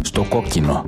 στο κόκκινο.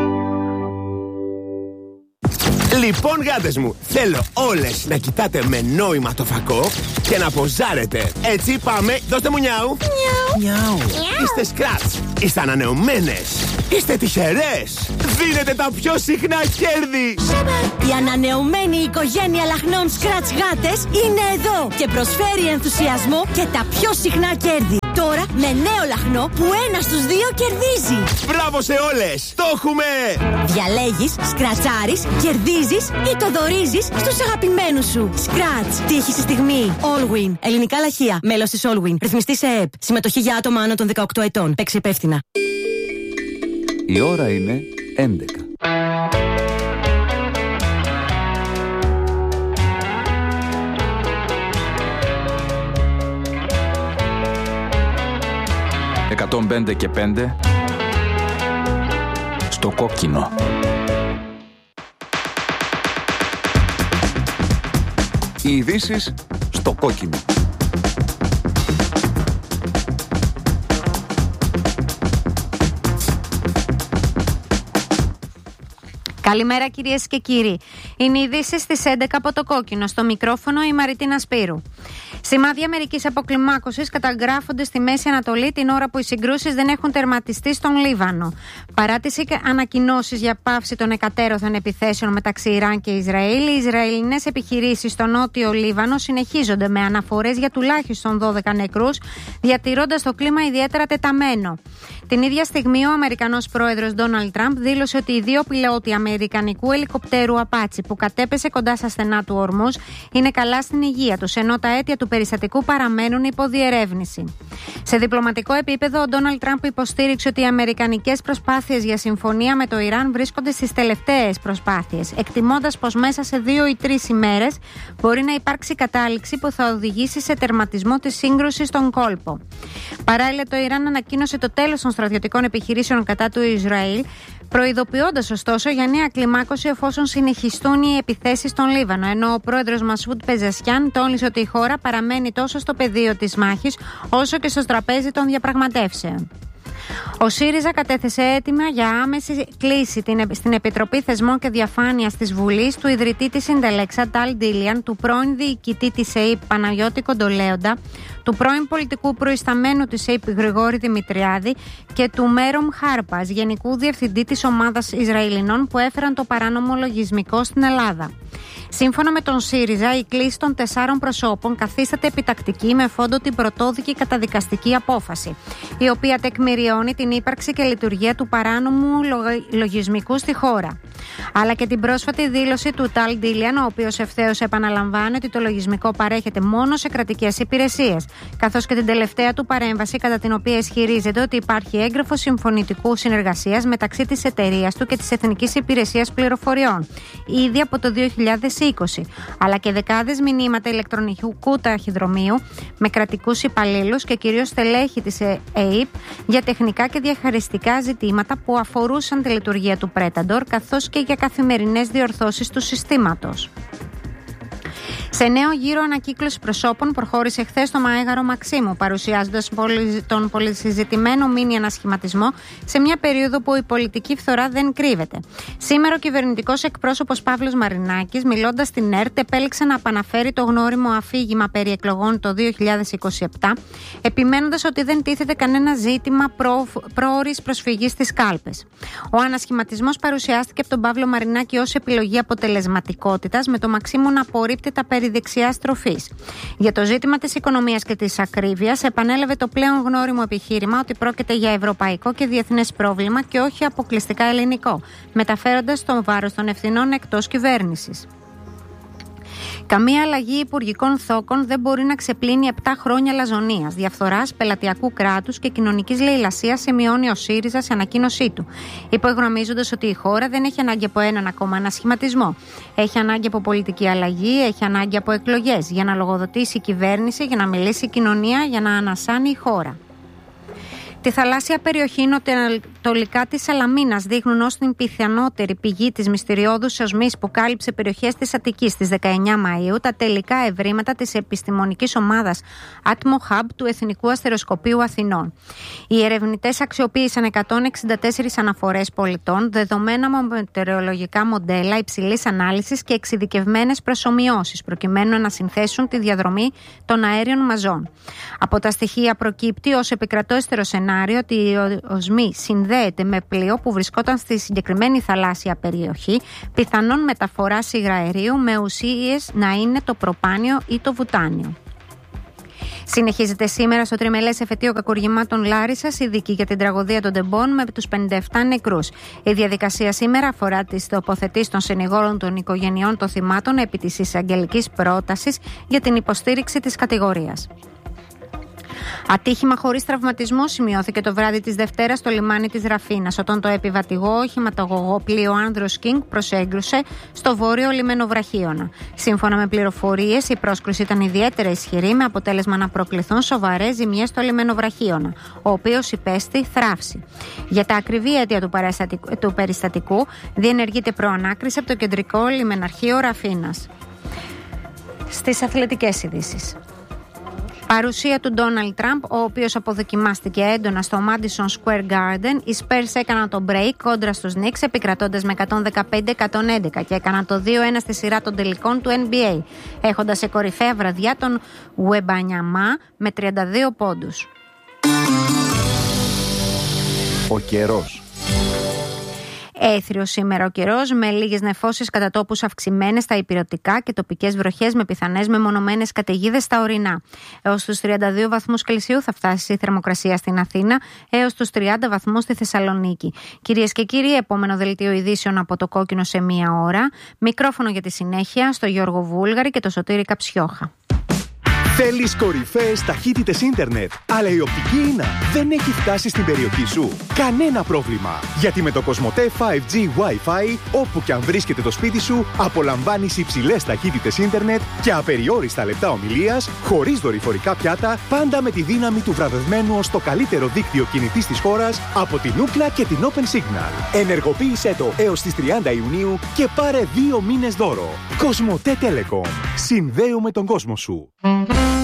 Λοιπόν, γάτες μου, θέλω όλες να κοιτάτε με νόημα το φακό και να ποζάρετε. Έτσι, πάμε, δώστε μου νιάου. Νιάου. Είστε σκράτς, είστε ανανεωμένες, είστε τυχερές. Δίνετε τα πιο συχνά κέρδη. Η ανανεωμένη οικογένεια λαχνών σκράτς γάτες είναι εδώ και προσφέρει ενθουσιασμό και τα πιο συχνά κέρδη. Τώρα με νέο λαχνό που 1 στους 2 κερδίζει. Μπράβο σε όλες! Το έχουμε! Διαλέγεις, σκρατσάρεις, κερδίζεις ή το δωρίζεις στους αγαπημένους σου. Σκράτς. Τύχη στη στιγμή. Allwin. Ελληνικά λαχεία. Μέλος της Allwin. Ρυθμιστή σε ΕΕΠ. Συμμετοχή για άτομα άνω των 18 ετών. Παίξε υπεύθυνα. Η ώρα είναι 11. «105 και 5» στο κόκκινο. Οι ειδήσεις στο κόκκινο. Καλημέρα κυρίες και κύριοι. Είναι οι ειδήσεις στις 11 από το κόκκινο. Στο μικρόφωνο η Μαριτίνα Σπύρου. Σημάδια μερικής αποκλιμάκωσης καταγράφονται στη Μέση Ανατολή την ώρα που οι συγκρούσεις δεν έχουν τερματιστεί στον Λίβανο. Παρά τις ανακοινώσεις για πάυση των εκατέρωθεν επιθέσεων μεταξύ Ιράν και Ισραήλ, οι Ισραηλινές επιχειρήσεις στο νότιο Λίβανο συνεχίζονται με αναφορές για τουλάχιστον 12 νεκρούς, διατηρώντας το κλίμα ιδιαίτερα τεταμένο. Την ίδια στιγμή, ο Αμερικανός πρόεδρος Ντόναλντ Τραμπ δήλωσε ότι οι 2 πιλότοι αμερικανικού ελικοπτέρου Απάτσι που κατέπεσε κοντά στα στενά του Ορμούζ είναι καλά στην υγεία τους, ενώ τα αίτια του περιστατικού παραμένουν υπό διερεύνηση. Σε διπλωματικό επίπεδο, ο Ντόναλντ Τραμπ υποστήριξε ότι οι αμερικανικές προσπάθειες για συμφωνία με το Ιράν βρίσκονται στις τελευταίες προσπάθειες, εκτιμώντας πως μέσα σε 2 ή 3 ημέρες μπορεί να υπάρξει κατάληξη που θα οδηγήσει σε τερματισμό της σύγκρουσης στον κόλπο. Παράλληλα, το Ιράν ανακοίνωσε το τέλος των στρατιωτικών επιχειρήσεων κατά του Ισραήλ, προειδοποιώντας ωστόσο για νέα κλιμάκωση εφόσον συνεχιστούν οι επιθέσεις στον Λίβανο, ενώ ο πρόεδρος Μασούντ Πεζεσιάν τόνισε ότι η χώρα παραμένει τόσο στο πεδίο της μάχης όσο και στο τραπέζι των διαπραγματεύσεων. Ο ΣΥΡΙΖΑ κατέθεσε αίτημα για άμεση κλίση στην Επιτροπή Θεσμών και Διαφάνειας της Βουλής του ιδρυτή της Συντελέξα Ταλ Ντίλιαν, του πρώην διοικητή της ΕΕΠ Παναγιώτη Κοντολέοντα, του πρώην πολιτικού προϊσταμένου της ΕΕΠ Γρηγόρη Δημητριάδη και του Μέρομ Χάρπας, γενικού διευθυντή της ομάδας Ισραηλινών που έφεραν το παράνομο λογισμικό στην Ελλάδα. Σύμφωνα με τον ΣΥΡΙΖΑ, η κλίση των 4 προσώπων καθίσταται επιτακτική με φόντο την πρωτόδικη καταδικαστική απόφαση, η οποία τεκμηριώνει την ύπαρξη και λειτουργία του παράνομου λογισμικού στη χώρα. Αλλά και την πρόσφατη δήλωση του Ταλ Ντίλιαν, ο οποίος ευθέως επαναλαμβάνει ότι το λογισμικό παρέχεται μόνο σε κρατικές υπηρεσίες, καθώς και την τελευταία του παρέμβαση, κατά την οποία ισχυρίζεται ότι υπάρχει έγγραφο συμφωνητικού συνεργασίας μεταξύ της εταιρείας του και της Εθνικής Υπηρεσίας Πληροφοριών, ήδη από το 2020, αλλά και δεκάδες μηνύματα ηλεκτρονικού ταχυδρομείου με κρατικούς υπαλλήλους και κυρίως στελέχη της ΕΕΠ για τεχνικά και διαχειριστικά ζητήματα που αφορούσαν τη λειτουργία του Πρέταντορ, καθώς και για καθημερινές διορθώσεις του συστήματος. Σε νέο γύρο ανακύκλωση προσώπων προχώρησε χθες το Μαέγαρο Μαξίμου, παρουσιάζοντας τον πολυσυζητημένο μίνι ανασχηματισμό σε μια περίοδο που η πολιτική φθορά δεν κρύβεται. Σήμερα ο κυβερνητικός εκπρόσωπος Παύλος Μαρινάκης, μιλώντας στην ΕΡΤ, επέλεξε να επαναφέρει το γνώριμο αφήγημα περί εκλογών το 2027, επιμένοντας ότι δεν τίθεται κανένα ζήτημα πρόωρης προσφυγής στις κάλπες. Ο ανασχηματισμός παρουσιάστηκε από τον Παύλο Μαρινάκη ως επιλογή αποτελεσματικότητας, με το Μαξίμου να απορρίπτει τα περί δεξιάς στροφής. Για το ζήτημα της οικονομίας και της ακρίβειας, επανέλαβε το πλέον γνώριμο επιχείρημα ότι πρόκειται για ευρωπαϊκό και διεθνές πρόβλημα και όχι αποκλειστικά ελληνικό, μεταφέροντας το βάρος των ευθυνών εκτός κυβέρνησης. Καμία αλλαγή υπουργικών θόκων δεν μπορεί να ξεπλύνει 7 χρόνια λαζονίας, διαφθοράς, πελατειακού κράτους και κοινωνικής λαιλασίας, σημειώνει ο ΣΥΡΙΖΑ σε ανακοίνωσή του, υπογραμμίζοντας ότι η χώρα δεν έχει ανάγκη από έναν ακόμα ανασχηματισμό. Έχει ανάγκη από πολιτική αλλαγή, έχει ανάγκη από εκλογές για να λογοδοτήσει η κυβέρνηση, για να μιλήσει η κοινωνία, για να ανασάνει η χώρα. Τη θαλάσσια περιοχή νοτιοανατολικά της Σαλαμίνας δείχνουν ως την πιθανότερη πηγή της μυστηριώδους σεισμής που κάλυψε περιοχές της Αττικής στις 19 Μαΐου τα τελικά ευρήματα της επιστημονικής ομάδας Atmo Hub του Εθνικού Αστεροσκοπείου Αθηνών. Οι ερευνητές αξιοποίησαν 164 αναφορές πολιτών, δεδομένα με μετεωρολογικά μοντέλα υψηλής ανάλυσης και εξειδικευμένες προσομοιώσεις, προκειμένου να συνθέσουν τη διαδρομή των αέριων μαζών. Από τα στοιχεία προκύπτει ως επικρατέστερο σενάριο ότι η οσμή συνδέεται με πλοίο που βρισκόταν στη συγκεκριμένη θαλάσσια περιοχή, πιθανόν μεταφοράς υγραερίου με ουσίες να είναι το προπάνιο ή το βουτάνιο. Συνεχίζεται σήμερα στο τριμελές εφετείο κακουργημάτων Λάρισσας η δίκη για την τραγωδία των Τεμπών με τους 57 νεκρούς. Η διαδικασία σήμερα αφορά τις τοποθετήσεις των συνηγόρων των οικογενειών των θυμάτων επί της εισαγγελικής πρότασης για την υποστήριξη της κατηγορίας. Ατύχημα χωρίς τραυματισμό σημειώθηκε το βράδυ της Δευτέρας στο λιμάνι της Ραφίνας, όταν το επιβατηγό οχηματογωγό πλοίο Άνδρος Κίνγκ προσέγγισε στο βόρειο λιμενοβραχίωνα. Σύμφωνα με πληροφορίες, η πρόσκρουση ήταν ιδιαίτερα ισχυρή, με αποτέλεσμα να προκληθούν σοβαρές ζημιές στο λιμενοβραχίωνα, ο οποίος υπέστη θράψη. Για τα ακριβή αίτια του περιστατικού, διενεργείται προανάκριση από το κεντρικό λιμεναρχείο Ραφίνας. Στις αθλητικές ειδήσεις. Παρουσία του Ντόναλντ Τραμπ, ο οποίος αποδοκιμάστηκε έντονα στο Madison Square Garden. Οι Spurs έκαναν το break κόντρα στους Knicks, επικρατώντας με 115-111 και έκαναν το 2-1 στη σειρά των τελικών του NBA, έχοντας σε κορυφαία βραδιά τον Ουεμπανιαμά με 32 πόντους. Ο καιρός. Έθριος σήμερα ο καιρός, με λίγες νεφώσεις κατά τόπους αυξημένες στα ηπειρωτικά και τοπικές βροχές με πιθανές μεμονωμένες καταιγίδες στα ορεινά. Έως τους 32 βαθμούς Κελσίου θα φτάσει η θερμοκρασία στην Αθήνα, έως τους 30 βαθμούς στη Θεσσαλονίκη. Κυρίες και κύριοι, επόμενο δελτίο ειδήσεων από το Κόκκινο σε μία ώρα. Μικρόφωνο για τη συνέχεια στο Γιώργο Βούλγαρη και το Σωτήρη Καψιόχα. Θέλεις κορυφαίες ταχύτητες ίντερνετ, αλλά η οπτική ίνα δεν έχει φτάσει στην περιοχή σου? Κανένα πρόβλημα, γιατί με το Κοσμοτέ 5G Wi-Fi, όπου και αν βρίσκεται το σπίτι σου, απολαμβάνεις υψηλές ταχύτητες ίντερνετ και απεριόριστα λεπτά ομιλίας, χωρίς δορυφορικά πιάτα, πάντα με τη δύναμη του βραβευμένου ως το καλύτερο δίκτυο κινητής της χώρας από την Ookla και την Open Signal. Ενεργοποίησέ το έως τις 30 Ιουνίου και πάρε 2 μήνες δώρο. Κοσμοτέ Telecom. Συνδέουμε τον κόσμο σου.